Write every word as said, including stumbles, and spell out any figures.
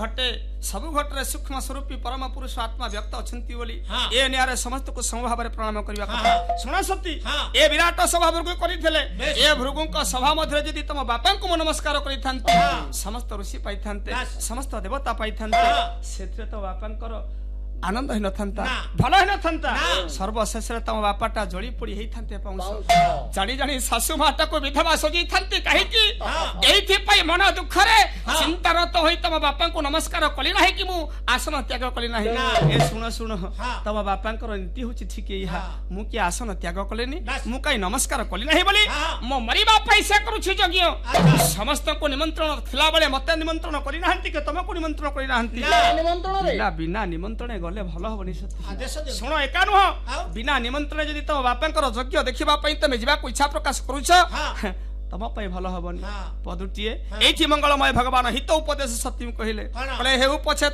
घटे सबु घटे सूक्ष्म स्वरूपी परम पुरुष आत्मा व्यक्त अछंती बोली हाँ। ए न्यारे समस्त को समभाव रे प्रणाम करिवा हाँ। कथा सुना सती हाँ। ए विराट सभा भृगु करिथिले बेश। ए भृगुंक सभा मध्ये जदि तम बापा को नमस्कार करिथांते हाँ। समस्त ऋषि पाइथांते बेश। समस्त देवता पाइथांते हाँ। सेत्रे तो बापांकर आनंद ही नथंता ना। भला ही नथंता ना। सर्वशेष रे तम बापाटा जळी पड़ी हेइथांते पाउस पाउस। जानी जानी सासु माता को विधवा सजी थांते काहे की हाँ। एइथि पई मन दुख रे हाँ। चिंतारत होई तम बापा को नमस्कार कली नाही कि मु आसन त्याग कली नाही ना। ए सुनो सुनो हाँ। तम बापांकर नीति होची ठीक इहा हाँ। मु कि आसन त्याग कलेनी ना। मु काई नमस्कार कली नाही बोली हाँ। मो मरिबा पैसा करूछि यज्ञ अच्छा। समस्त को निमंत्रण थिला बेले मते निमंत्रण करी नाहंती के तमको निमंत्रण करी नाहंती ना। निमंत्रण रे बिना बिना निमंत्रण गले भलो हबनी सती आदेश दे शुण एका नुह आउ। बिना निमंत्रण जदि तम बापांकर यज्ञ देखिबा पई तमे जिबा को इच्छा प्रकाश करूछ हाँ। तम पई भलो हबनी हाँ। पदुटिए हाँ। एठी मंगलमय भगवान हित उपदेश सत्यम कहिले कଣ? कले हेउ पछे